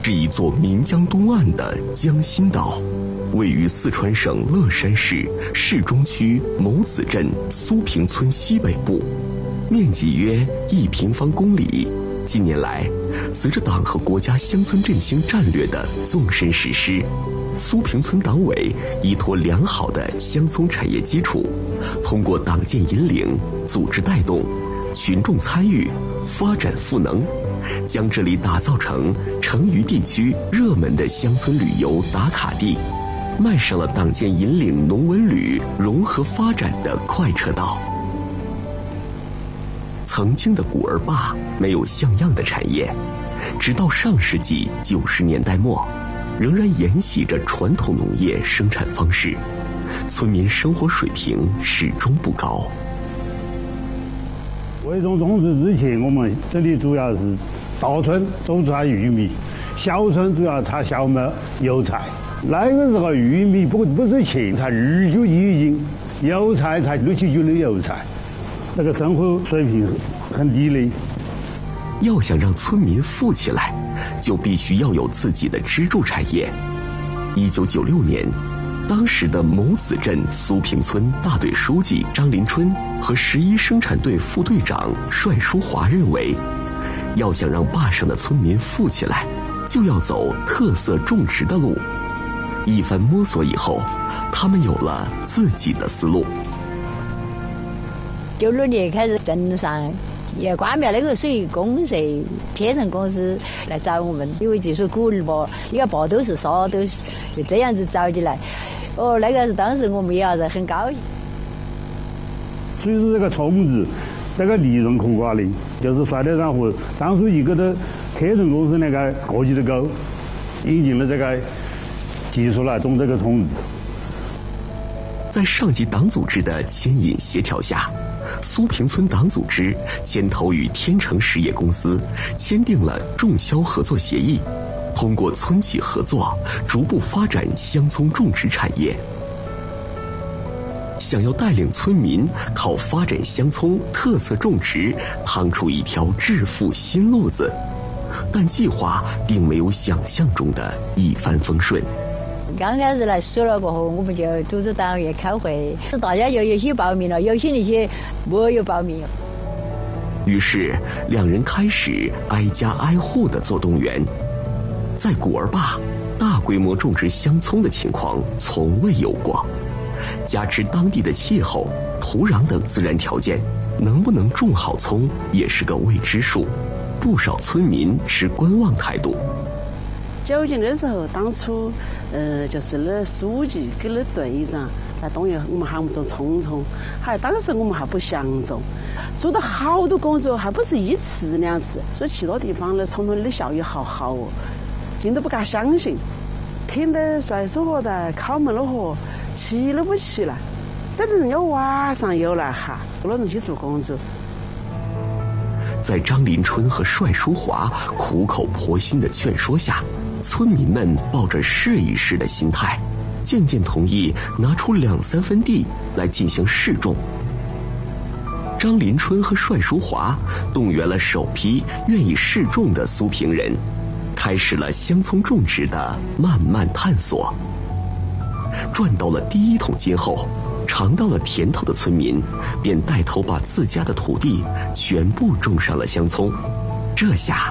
是一座岷江东岸的江心岛，位于四川省乐山市市中区某子镇苏坪村西北部，面积约1平方公里。近年来，随着党和国家乡村振兴战略的纵深实施，苏坪村党委依托良好的乡村产业基础，通过党建引领、组织带动、群众参与、发展赋能，将这里打造成成渝地区热门的乡村旅游打卡地，迈上了党建引领农文旅融合发展的快车道。曾经的古儿坝没有像样的产业，直到上世纪90年代末，仍然沿袭着传统农业生产方式，村民生活水平始终不高。 为种种植之前，我们这里主要是大村种出来玉米，小村主要产小麦、油菜。那个时候玉米不是钱，才29一斤，油菜才6、7斤的油菜，那个生活水平很低的。 要想让村民富起来，就必须要有自己的支柱产业。1996年，当时的某子镇苏坪村大队书记张林春和11生产队副队长帅书华认为，要想让坝上的村民富起来，就要走特色种植的路。一番摸索以后，他们有了自己的思路。 96年开始，镇上也关庙那个水公社、天成公司来找我们，因为就说古儿坝，你看坝都是沙，都是就这样子找起来。那个是当时我们也是很高兴。 所以说这个种子，这个利润可观的，就是帅队长和张书记给他天成公司那个国际的狗引进了这个技术来种这个种子。 在上级党组织的牵引协调下，苏坪村党组织牵头与天成实业公司签订了种销合作协议，通过村企合作，逐步发展乡村种植产业。想要带领村民靠发展乡村特色种植趟出一条致富新路子，但计划并没有想象中的一帆风顺。 刚开始来说了过后，我们就组织党员开会，大家就有些报名了，有些那些没有报名。 于是两人开始挨家挨户的做动员。在古儿坝，大规模种植乡葱的情况从未有过，加之当地的气候、土壤等自然条件，能不能种好葱也是个未知数。不少村民持观望态度。 90年的时候，当初就是那书记跟那队长来动员我们喊我们种葱，当时我们还不想种，做了好多工作，还不是1次2次，所以其他地方的葱的效益好好哦，劲都不敢相信。听得帅书和在敲门了后，气都不起来，这人家晚上又来喊，多了人去做工作。 在张林春和帅书华苦口婆心的劝说下，村民们抱着试一试的心态，渐渐同意拿出2、3分地来进行试种。张林春和帅书华动员了首批愿意试种的苏坪人，开始了乡村种植的漫漫探索。赚到了第1桶金后，尝到了甜头的村民便带头把自家的土地全部种上了乡葱。这下